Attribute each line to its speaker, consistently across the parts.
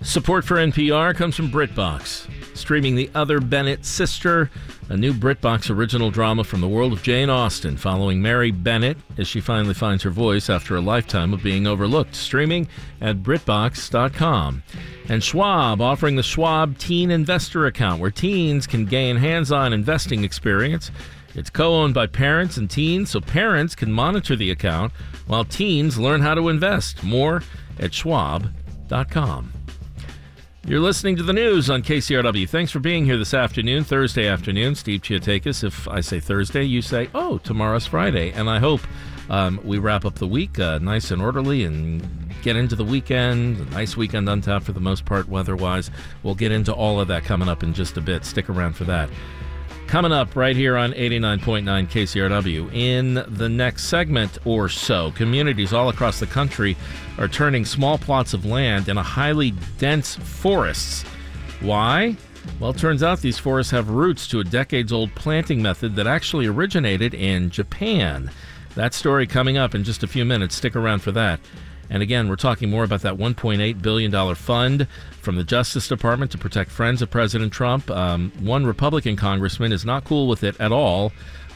Speaker 1: Support for NPR comes from BritBox. Streaming The Other Bennett Sister, a new BritBox original drama from the world of Jane Austen, following Mary Bennett as she finally finds her voice after a lifetime of being overlooked. Streaming at BritBox.com. And Schwab, offering the Schwab Teen Investor Account, where teens can gain hands-on investing experience. It's co-owned by parents and teens, so parents can monitor the account while teens learn how to invest. More at Schwab.com. You're listening to the news on KCRW. Thanks for being here this afternoon, Thursday afternoon. Steve Chiatakis. If I say Thursday, you say, oh, tomorrow's Friday. And I hope we wrap up the week nice and orderly and get into the weekend. A nice weekend on tap for the most part, weather-wise. We'll get into all of that coming up in just a bit. Stick around for that. Coming up right here on 89.9 KCRW, in the next segment or so, communities all across the country are turning small plots of land into highly dense forests. Why? Well, it turns out these forests have roots to a decades-old planting method that actually originated in Japan. That story coming up in just a few minutes. Stick around for that. And again, we're talking more about that $1.8 billion fund from the Justice Department to protect friends of President Trump. One Republican congressman is not cool with it at all,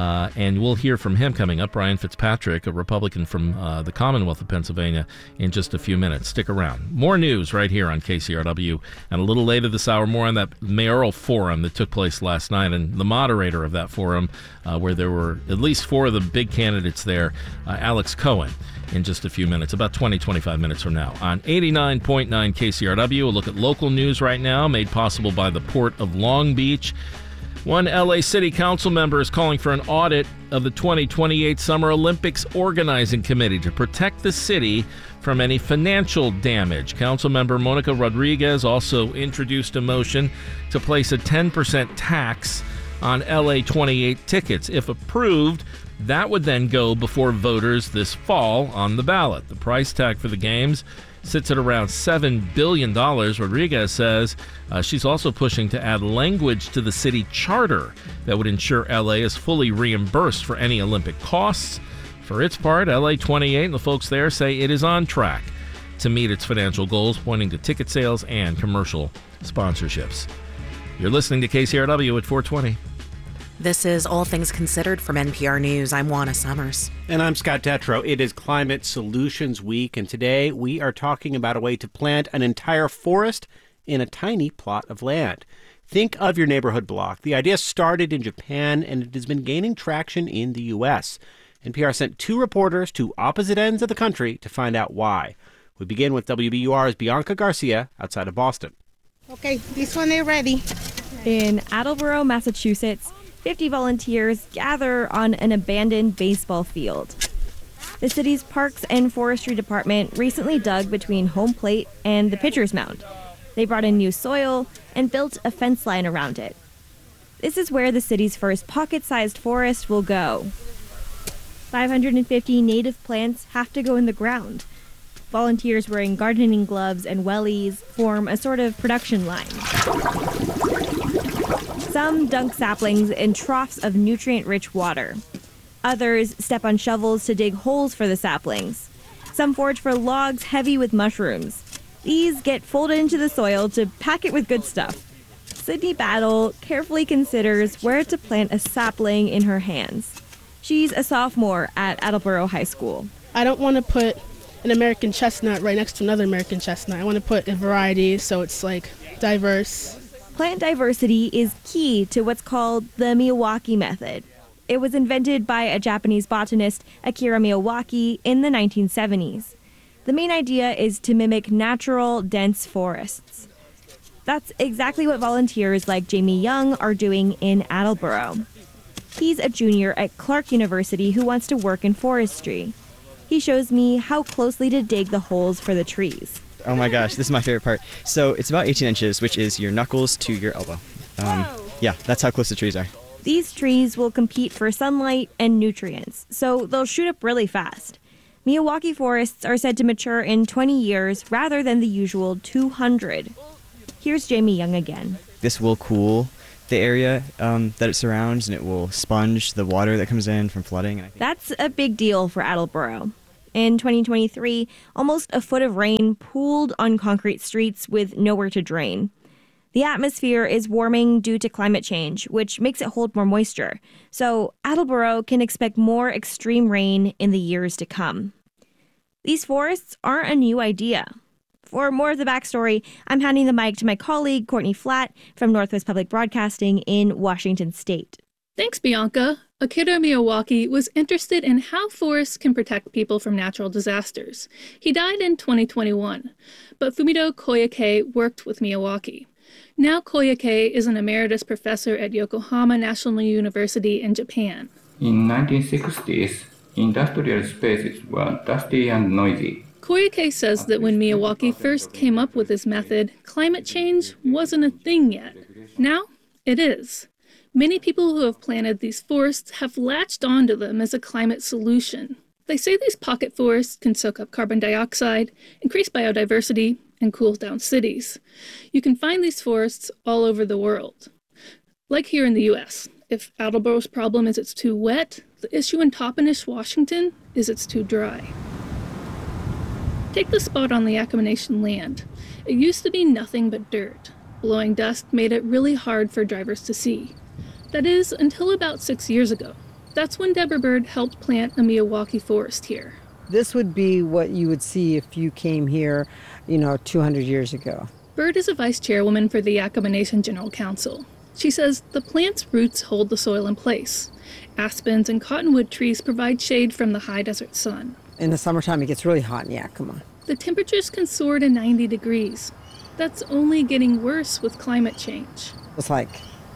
Speaker 1: and we'll hear from him coming up. Brian Fitzpatrick, a Republican from the Commonwealth of Pennsylvania, in just a few minutes. Stick around. More news right here on KCRW. And a little later this hour, more on that mayoral forum that took place last night, and the moderator of that forum, where there were at least four of the big candidates there, Alex Cohen, in just a few minutes, about 25 minutes from now. On 89.9 KCRW, a look at local news right now, made possible by the Port of Long Beach. One LA City Council member is calling for an audit of the 2028 Summer Olympics Organizing Committee to protect the city from any financial damage. Councilmember Monica Rodriguez also introduced a motion to place a 10% tax on LA 28 tickets. If approved, that would then go before voters this fall on the ballot. The price tag for the games sits at around $7 billion. Rodriguez says she's also pushing to add language to the city charter that would ensure LA is fully reimbursed for any Olympic costs. For its part, LA 28 and the folks there say it is on track to meet its financial goals, pointing to ticket sales and commercial sponsorships. You're listening to KCRW at 420.
Speaker 2: This is All Things Considered from NPR News. I'm Juana Summers.
Speaker 3: And I'm Scott Detrow. It is Climate Solutions Week, and today we are talking about a way to plant an entire forest in a tiny plot of land. Think of your neighborhood block. The idea started in Japan, and it has been gaining traction in the U.S. NPR sent two reporters to opposite ends of the country to find out why. We begin with WBUR's Bianca Garcia outside of Boston.
Speaker 4: Okay, this one is ready.
Speaker 5: In Attleboro, Massachusetts, 50 volunteers gather on an abandoned baseball field. The city's Parks and Forestry Department recently dug between home plate and the pitcher's mound. They brought in new soil and built a fence line around it. This is where the city's first pocket-sized forest will go. 550 native plants have to go in the ground. Volunteers wearing gardening gloves and wellies form a sort of production line. Some dunk saplings in troughs of nutrient-rich water. Others step on shovels to dig holes for the saplings. Some forage for logs heavy with mushrooms. These get folded into the soil to pack it with good stuff. Sydney Battle carefully considers where to plant a sapling in her hands. She's a sophomore at Attleboro High School.
Speaker 4: I don't want to put an American chestnut right next to another American chestnut. I want to put a variety so it's like diverse.
Speaker 5: Plant diversity is key to what's called the Miyawaki method. It was invented by a Japanese botanist, Akira Miyawaki, in the 1970s. The main idea is to mimic natural, dense forests. That's exactly what volunteers like Jamie Young are doing in Attleboro. He's a junior at Clark University who wants to work in forestry. He shows me how closely to dig the holes for the trees.
Speaker 6: Oh my gosh, this is my favorite part. So it's about 18 inches, which is your knuckles to your elbow. Yeah, that's how close the trees are.
Speaker 5: These trees will compete for sunlight and nutrients, so they'll shoot up really fast. Miyawaki forests are said to mature in 20 years rather than the usual 200. Here's Jamie Young again.
Speaker 6: This will cool the area that it surrounds, and it will sponge the water that comes in from flooding.
Speaker 5: That's a big deal for Attleboro. In 2023, almost a foot of rain pooled on concrete streets with nowhere to drain. The atmosphere is warming due to climate change, which makes it hold more moisture. So Attleboro can expect more extreme rain in the years to come. These forests aren't a new idea. For more of the backstory, I'm handing the mic to my colleague, Courtney Flatt, from Northwest Public Broadcasting in Washington State.
Speaker 7: Thanks, Bianca. Akira Miyawaki was interested in how forests can protect people from natural disasters. He died in 2021, but Fumito Koyake worked with Miyawaki. Now Koyake is an emeritus professor at Yokohama National University in Japan.
Speaker 8: In 1960s, industrial spaces were dusty and noisy.
Speaker 7: Koyake says that when Miyawaki first came up with his method, climate change wasn't a thing yet. Now, it is. Many people who have planted these forests have latched onto them as a climate solution. They say these pocket forests can soak up carbon dioxide, increase biodiversity, and cool down cities. You can find these forests all over the world. Like here in the U.S., if Attleboro's problem is it's too wet, the issue in Toppenish, Washington, is it's too dry. Take the spot on the Yakama Nation land. It used to be nothing but dirt. Blowing dust made it really hard for drivers to see. That is, until about 6 years ago. That's when Deborah Bird helped plant a Miyawaki forest here.
Speaker 9: This would be what you would see if you came here, 200 years ago.
Speaker 7: Bird is a vice chairwoman for the Yakama Nation General Council. She says the plant's roots hold the soil in place. Aspens and cottonwood trees provide shade from the high desert sun.
Speaker 9: In the summertime, it gets really hot in Yakima.
Speaker 7: The temperatures can soar to 90 degrees. That's only getting worse with climate change.
Speaker 9: It's like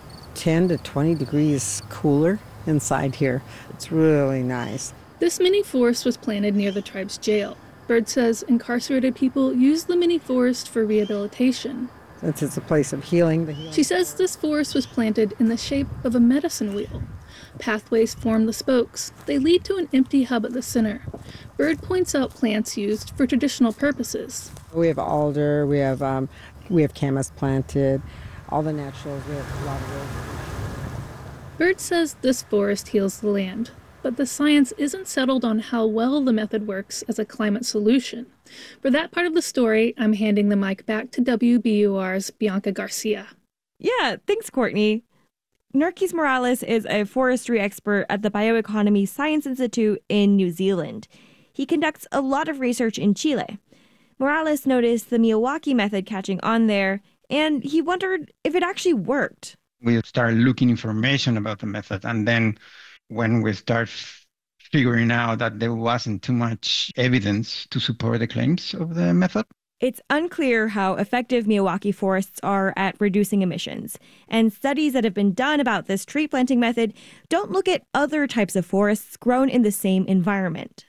Speaker 9: 10 to 20 degrees cooler inside here. It's really nice.
Speaker 7: This mini forest was planted near the tribe's jail. Bird says incarcerated people use the mini forest for rehabilitation.
Speaker 9: Since it's a place of healing.
Speaker 7: She says this forest was planted in the shape of a medicine wheel. Pathways form the spokes. They lead to an empty hub at the center. Bird points out plants used for traditional purposes.
Speaker 9: We have alder, we have camas planted, all the naturals, we have a lot of those.
Speaker 7: Bird says this forest heals the land, but the science isn't settled on how well the method works as a climate solution. For that part of the story, I'm handing the mic back to WBUR's Bianca Garcia.
Speaker 5: Yeah, thanks, Courtney. Narkis Morales is a forestry expert at the Bioeconomy Science Institute in New Zealand. He conducts a lot of research in Chile. Morales noticed the Miyawaki method catching on there, and he wondered if it actually worked.
Speaker 10: We started looking information about the method, and then when we start figuring out that there wasn't too much evidence to support the claims of the method.
Speaker 5: It's unclear how effective Miyawaki forests are at reducing emissions, and studies that have been done about this tree planting method don't look at other types of forests grown in the same environment.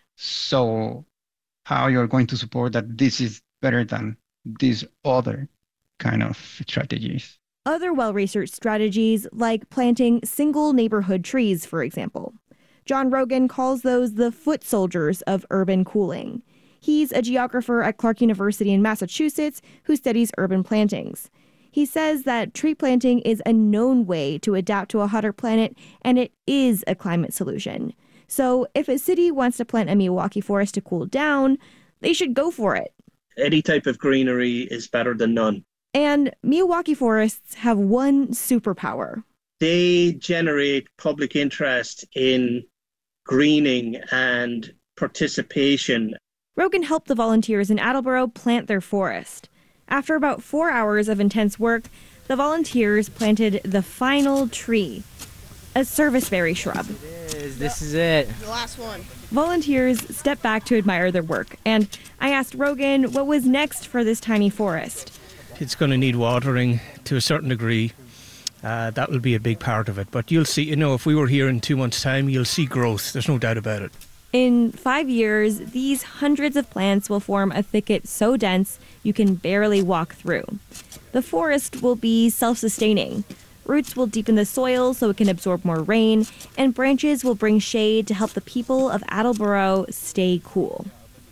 Speaker 10: So how you're going to support that this is better than these other kind of strategies?
Speaker 5: Other well-researched strategies, like planting single neighborhood trees, for example. John Rogan calls those the foot soldiers of urban cooling. He's a geographer at Clark University in Massachusetts who studies urban plantings. He says that tree planting is a known way to adapt to a hotter planet, and it is a climate solution. So if a city wants to plant a Miyawaki forest to cool down, they should go for it.
Speaker 11: Any type of greenery is better than none.
Speaker 5: And Miyawaki forests have one superpower.
Speaker 11: They generate public interest in greening and participation.
Speaker 5: Rogan helped the volunteers in Attleboro plant their forest. After about 4 hours of intense work, the volunteers planted the final tree, a serviceberry shrub.
Speaker 3: This is it.
Speaker 4: The last one.
Speaker 5: Volunteers stepped back to admire their work, and I asked Rogan what was next for this tiny forest.
Speaker 12: It's going to need watering to a certain degree. That will be a big part of it. But you'll see, if we were here in 2 months' time, you'll see growth. There's no doubt about it.
Speaker 5: In 5 years, these hundreds of plants will form a thicket so dense you can barely walk through. The forest will be self-sustaining. Roots will deepen the soil so it can absorb more rain, and branches will bring shade to help the people of Attleboro stay cool.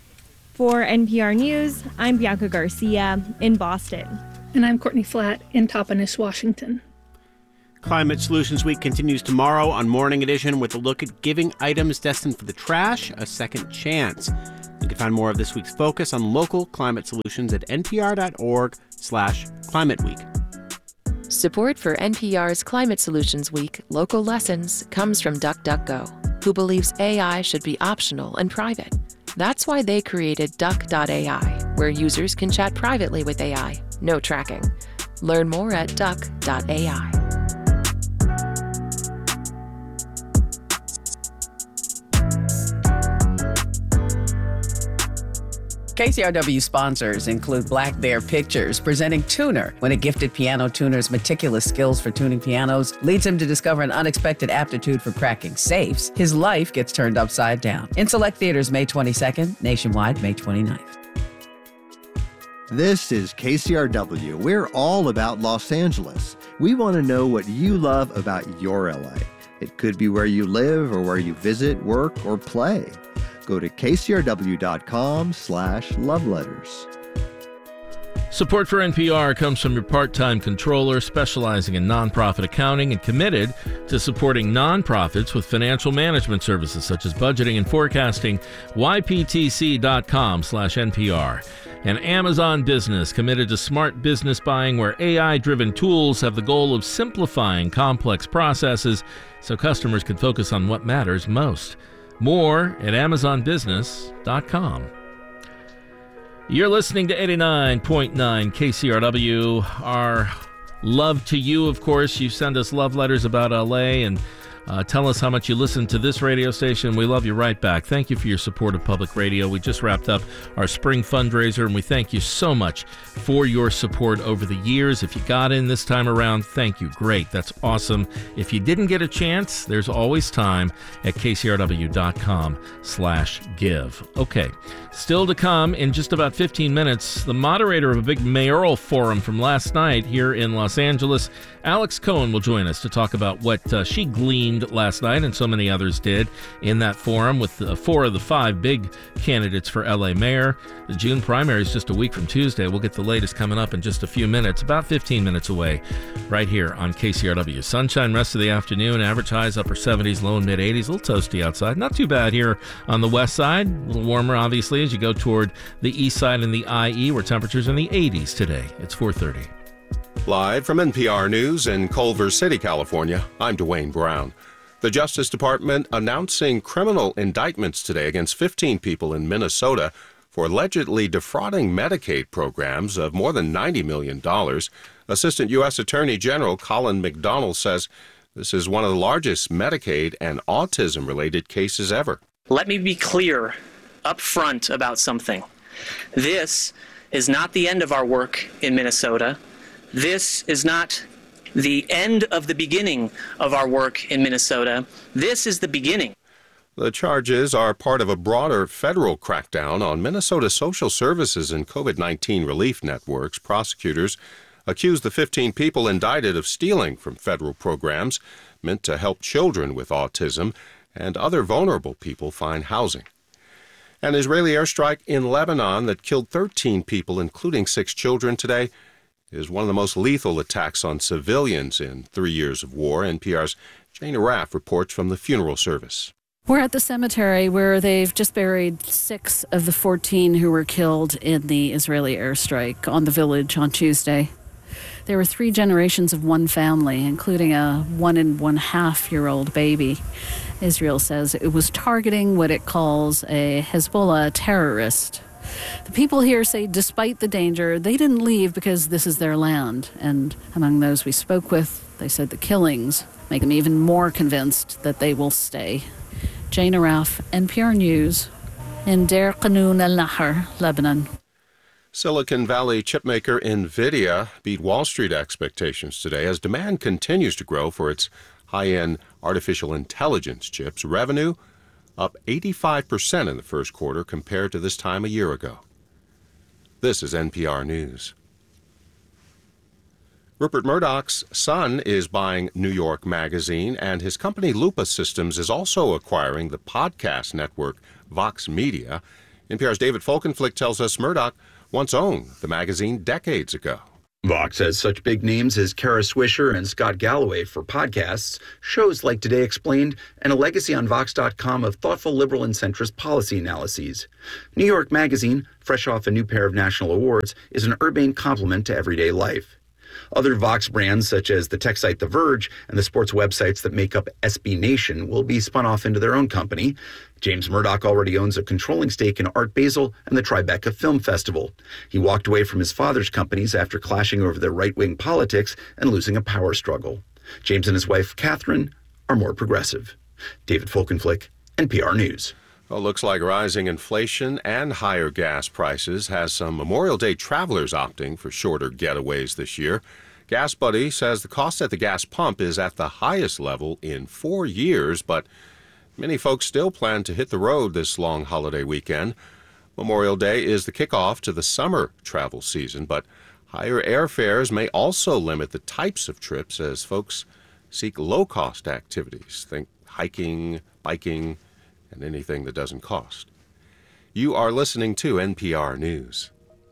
Speaker 5: For NPR News, I'm Bianca Garcia in Boston.
Speaker 7: And I'm Courtney Flatt in Toppenish, Washington.
Speaker 3: Climate Solutions Week continues tomorrow on Morning Edition with a look at giving items destined for the trash a second chance. You can find more of this week's focus on local climate solutions at npr.org/climateweek.
Speaker 13: Support for NPR's Climate Solutions Week Local Lessons comes from DuckDuckGo, who believes AI should be optional and private. That's why they created Duck.ai, where users can chat privately with AI, no tracking. Learn more at Duck.ai.
Speaker 14: KCRW sponsors include Black Bear Pictures, presenting Tuner, when a gifted piano tuner's meticulous skills for tuning pianos leads him to discover an unexpected aptitude for cracking safes. His life gets turned upside down. In select theaters May 22nd, nationwide May 29th.
Speaker 15: This is KCRW. We're all about Los Angeles. We want to know what you love about your LA. It could be where you live or where you visit, work, or play. Go to kcrw.com/loveletters.
Speaker 1: Support for NPR comes from your part-time controller specializing in nonprofit accounting and committed to supporting nonprofits with financial management services such as budgeting and forecasting. yptc.com/NPR. And Amazon Business, committed to smart business buying where AI-driven tools have the goal of simplifying complex processes so customers can focus on what matters most. More at amazonbusiness.com. You're listening to 89.9 KCRW. Our love to you, of course. You send us love letters about LA and tell us how much you listen to this radio station. We love you right back. Thank you for your support of public radio. We just wrapped up our spring fundraiser, and we thank you so much for your support over the years. If you got in this time around, thank you. Great. That's awesome. If you didn't get a chance, there's always time at kcrw.com/give. Okay. Still to come in just about 15 minutes, the moderator of a big mayoral forum from last night here in Los Angeles, Alex Cohen, will join us to talk about what she gleaned last night, and so many others did, in that forum with 4 of the 5 big candidates for LA mayor. The June primary is just a week from Tuesday. We'll get the latest coming up in just a few minutes, about 15 minutes away, right here on KCRW. Sunshine rest of the afternoon, average highs upper 70s, low and mid 80s, a little toasty outside. Not too bad here on the west side. A little warmer, obviously, as you go toward the east side and the IE, where temperatures in the 80s today. It's 4:30.
Speaker 16: Live from NPR News in Culver City, California, I'm Dwayne Brown. The Justice Department announcing criminal indictments today against 15 people in Minnesota for allegedly defrauding Medicaid programs of more than $90 million. Assistant U.S. Attorney General Colin McDonald says this is one of the largest Medicaid and autism-related cases ever.
Speaker 17: Let me be clear up front about something. This is not the end of our work in Minnesota. This is not the end of the beginning of our work in Minnesota. This is the beginning.
Speaker 16: The charges are part of a broader federal crackdown on Minnesota social services and COVID-19 relief networks. Prosecutors accuse the 15 people indicted of stealing from federal programs meant to help children with autism and other vulnerable people find housing. An Israeli airstrike in Lebanon that killed 13 people, including 6 children today, is one of the most lethal attacks on civilians in 3 years of war. NPR's Jane Araf reports from the funeral service.
Speaker 18: We're at the cemetery where they've just buried 6 of the 14 who were killed in the Israeli airstrike on the village on Tuesday. There were 3 generations of one family, including a 1.5-year-old baby. Israel says it was targeting what it calls a Hezbollah terrorist. The people here say despite the danger, they didn't leave because this is their land. And among those we spoke with, they said the killings make them even more convinced that they will stay. Jane Araf, NPR News, in Deir Qanoun al-Nahar, Lebanon.
Speaker 16: Silicon Valley chipmaker NVIDIA beat Wall Street expectations today as demand continues to grow for its high-end artificial intelligence chips. Revenue up 85% in the first quarter compared to this time a year ago. This is NPR News. Rupert Murdoch's son is buying New York Magazine, and his company Lupa Systems is also acquiring the podcast network Vox Media. NPR's David Folkenflik tells us Murdoch once owned the magazine decades ago.
Speaker 19: Vox has such big names as Kara Swisher and Scott Galloway for podcasts, shows like Today Explained, and a legacy on Vox.com of thoughtful liberal and centrist policy analyses. New York Magazine, fresh off a new pair of national awards, is an urbane complement to everyday life. Other Vox brands, such as the tech site The Verge and the sports websites that make up SB Nation, will be spun off into their own company. James Murdoch already owns a controlling stake in Art Basel and the Tribeca Film Festival. He walked away from his father's companies after clashing over their right-wing politics and losing a power struggle. James and his wife, Catherine, are more progressive. David Folkenflik, NPR News.
Speaker 16: Well, looks like rising inflation and higher gas prices has some Memorial Day travelers opting for shorter getaways this year. Gas Buddy says the cost at the gas pump is at the highest level in 4 years, but many folks still plan to hit the road this long holiday weekend. Memorial Day is the kickoff to the summer travel season, but higher airfares may also limit the types of trips as folks seek low-cost activities. Think hiking, biking, and anything that doesn't cost. You are listening to NPR News.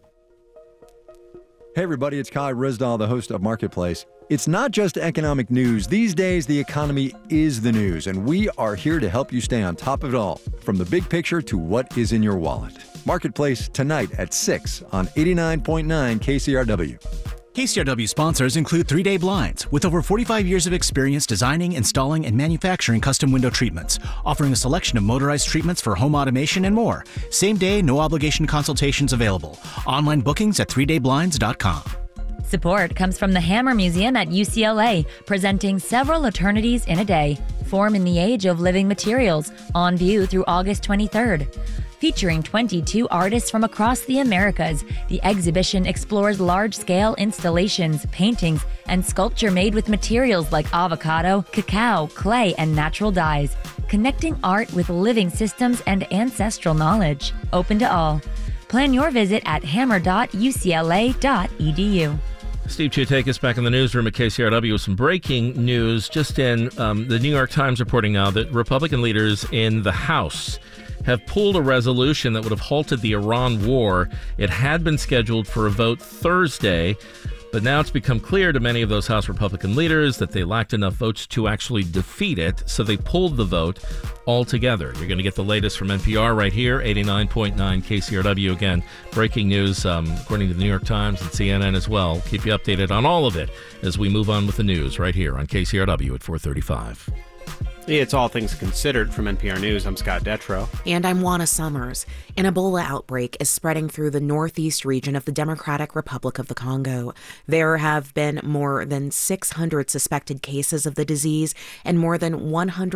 Speaker 20: Hey everybody, it's Kai Rizdal, the host of Marketplace. It's not just economic news. These days, the economy is the news, and we are here to help you stay on top of it all, from the big picture to what is in your wallet. Marketplace tonight at 6 on 89.9 KCRW.
Speaker 21: KCRW sponsors include 3 Day Blinds, with over 45 years of experience designing, installing, and manufacturing custom window treatments, offering a selection of motorized treatments for home automation and more. Same day, no obligation consultations available. Online bookings at 3dayblinds.com.
Speaker 22: Support comes from the Hammer Museum at UCLA, presenting Several Eternities in a Day, Form in the Age of Living Materials, on view through August 23rd. Featuring 22 artists from across the Americas, the exhibition explores large-scale installations, paintings, and sculpture made with materials like avocado, cacao, clay, and natural dyes, connecting art with living systems and ancestral knowledge. Open to all. Plan your visit at hammer.ucla.edu.
Speaker 1: Steve Chiatakis back in the newsroom at KCRW with some breaking news. Just in, the New York Times reporting now that Republican leaders in the House have pulled a resolution that would have halted the Iran war. It had been scheduled for a vote Thursday, but now it's become clear to many of those House Republican leaders that they lacked enough votes to actually defeat it, so they pulled the vote altogether. You're going to get the latest from NPR right here, 89.9 KCRW. Again, breaking news according to the New York Times and CNN as well. Keep you updated on all of it as we move on with the news right here on KCRW at 4:35.
Speaker 3: It's All Things Considered from NPR News. I'm Scott Detrow.
Speaker 2: And I'm Juana Summers. An Ebola outbreak is spreading through the northeast region of the Democratic Republic of the Congo. There have been more than 600 suspected cases of the disease and more than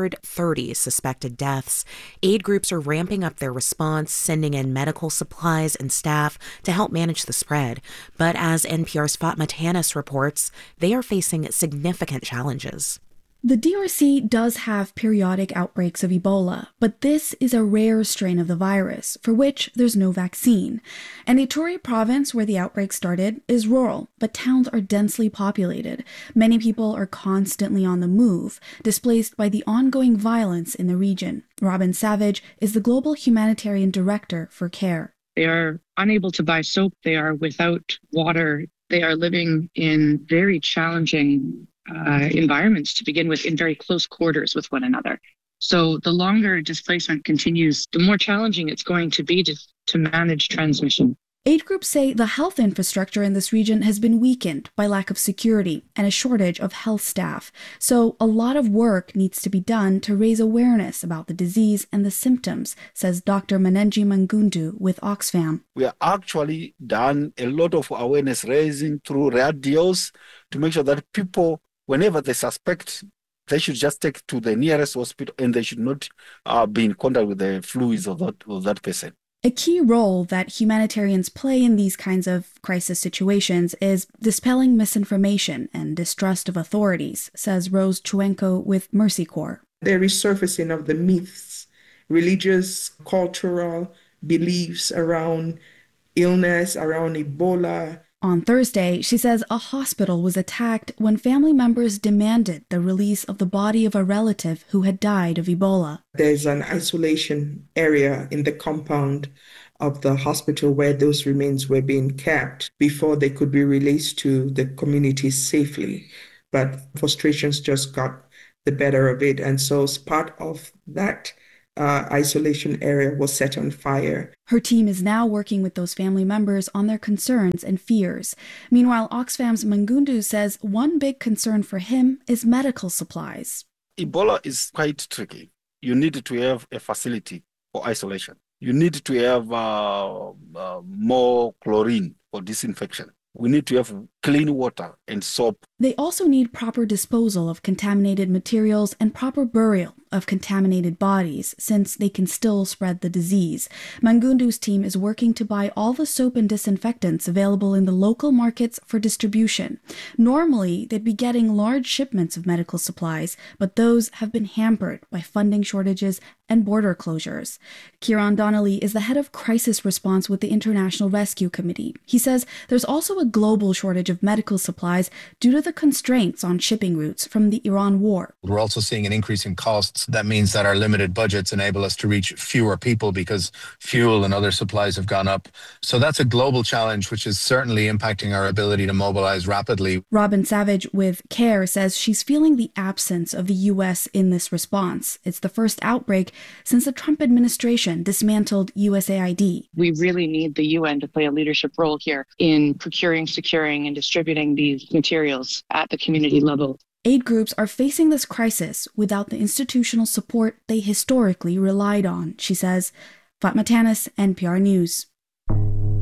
Speaker 2: 130 suspected deaths. Aid groups are ramping up their response, sending in medical supplies and staff to help manage the spread. But as NPR's Fatma Tanis reports, they are facing significant challenges.
Speaker 23: The DRC does have periodic outbreaks of Ebola, but this is a rare strain of the virus, for which there's no vaccine. And the Ituri province, where the outbreak started, is rural, but towns are densely populated. Many people are constantly on the move, displaced by the ongoing violence in the region. Robin Savage is the Global Humanitarian Director for CARE.
Speaker 24: They are unable to buy soap. They are without water. They are living in very challenging environments to begin with, in very close quarters with one another. So the longer displacement continues, the more challenging it's going to be to manage transmission.
Speaker 23: Aid groups say the health infrastructure in this region has been weakened by lack of security and a shortage of health staff. So a lot of work needs to be done to raise awareness about the disease and the symptoms, says Dr. Manenji Mangundu with Oxfam.
Speaker 25: We have actually done a lot of awareness raising through radios to make sure that people, whenever they suspect, they should just take to the nearest hospital and they should not be in contact with the fluids of that person.
Speaker 23: A key role that humanitarians play in these kinds of crisis situations is dispelling misinformation and distrust of authorities, says Rose Chuenko with Mercy Corps.
Speaker 26: The resurfacing of the myths, religious, cultural beliefs around illness, around Ebola.
Speaker 23: On Thursday, she says a hospital was attacked when family members demanded the release of the body of a relative who had died of Ebola.
Speaker 26: There's an isolation area in the compound of the hospital where those remains were being kept before they could be released to the community safely. But frustrations just got the better of it. And so as part of that, isolation area was set on fire.
Speaker 23: Her team is now working with those family members on their concerns and fears. Meanwhile, Oxfam's Mangundu says one big concern for him is medical supplies.
Speaker 25: Ebola is quite tricky. You need to have a facility for isolation. You need to have more chlorine for disinfection. We need to have clean water and soap.
Speaker 23: They also need proper disposal of contaminated materials and proper burial of contaminated bodies, since they can still spread the disease. Mangundu's team is working to buy all the soap and disinfectants available in the local markets for distribution. Normally, they'd be getting large shipments of medical supplies, but those have been hampered by funding shortages and border closures. Kieran Donnelly is the head of crisis response with the International Rescue Committee. He says there's also a global shortage of medical supplies due to the constraints on shipping routes from the Iran war.
Speaker 4: We're also seeing an increase in costs. That means that our limited budgets enable us to reach fewer people because fuel and other supplies have gone up. So that's a global challenge, which is certainly impacting our ability to mobilize rapidly.
Speaker 23: Robin Savage with CARE says she's feeling the absence of the U.S. in this response. It's the first outbreak since the Trump administration dismantled USAID.
Speaker 24: We really need the UN to play a leadership role here in procuring, securing, and distributing these materials at the community level.
Speaker 23: Aid groups are facing this crisis without the institutional support they historically relied on, she says. Fatma Tanis, NPR News.